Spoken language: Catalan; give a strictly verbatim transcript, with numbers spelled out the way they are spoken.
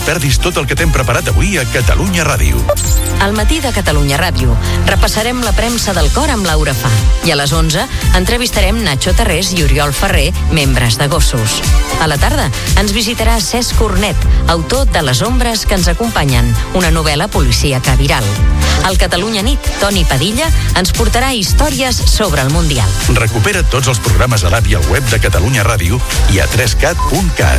perdis tot el que t'hem preparat avui a Catalunya Ràdio. Al matí de Catalunya Ràdio repassarem la premsa del cor amb Laura Fa. I a les onze entrevistarem Nacho Tarrés i Oriol Ferrer, membres de Gossos. A la tarda ens visitarà Cesc Cornet, autor de Les ombres que ens acompanyen, una novel·la policíaca viral. Al Catalunya Nit, Toni Padilla ens portarà històries sobre el Mundial. Recupera tots els programes a l'app i al web de Catalunya Ràdio i a tres cat punt cat.